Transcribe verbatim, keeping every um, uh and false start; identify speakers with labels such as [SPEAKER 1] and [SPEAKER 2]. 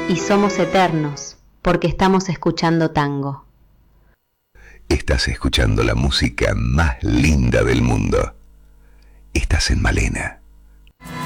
[SPEAKER 1] Y somos eternos, porque estamos escuchando tango.
[SPEAKER 2] Estás escuchando la música más linda del mundo. Estás en Malena.